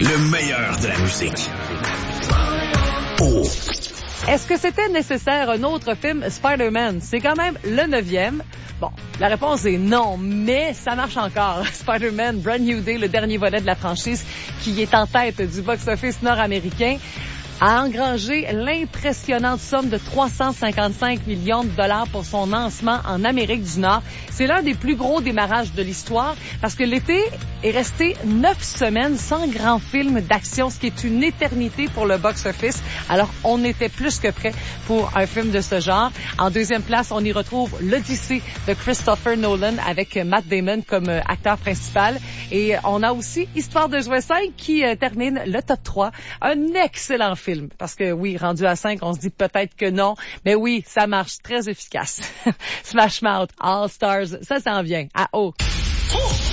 Le meilleur de la musique. Oh. Est-ce que c'était nécessaire un autre film Spider-Man? C'est quand même le 9e. Bon, la réponse est non, mais ça marche encore. Spider-Man Brand New Day, le dernier volet de la franchise qui est en tête du box-office nord-américain, a engrangé l'impressionnante somme de 355 millions de dollars pour son lancement en Amérique du Nord. C'est l'un des plus gros démarrages de l'histoire parce que l'été est resté 9 semaines sans grand film d'action, ce qui est une éternité pour le box-office. Alors, on était plus que prêt pour un film de ce genre. En deuxième place, on y retrouve l'Odyssée de Christopher Nolan avec Matt Damon comme acteur principal. Et on a aussi Histoire de jouer 5 qui termine le top 3. Un excellent film. Parce que oui, rendu à 5, on se dit peut-être que non. Mais oui, ça marche. Très efficace. Smash Mouth, All Stars, ça s'en vient. À haut.